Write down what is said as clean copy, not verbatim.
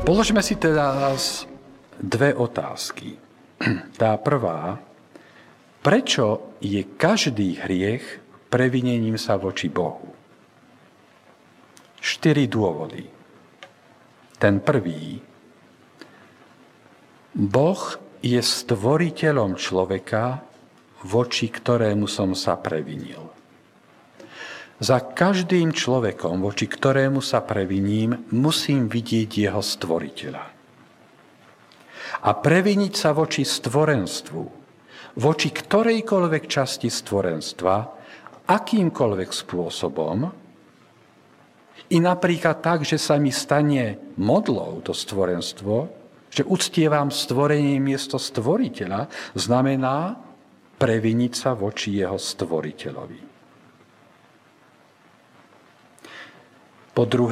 Položme si teraz dve otázky. Tá prvá, prečo je každý hriech previnením sa voči Bohu? 4 dôvody. Ten prvý, Boh je stvoriteľom človeka, voči ktorému som sa previnil. Za každým človekom, voči ktorému sa previním, musím vidieť jeho stvoriteľa. A previniť sa voči stvorenstvu, voči ktorejkoľvek časti stvorenstva, akýmkoľvek spôsobom, i napríklad tak, že sa mi stane modlou to stvorenstvo, že uctievam stvorenie miesto stvoriteľa, znamená previniť sa voči jeho stvoriteľovi. Po druhé,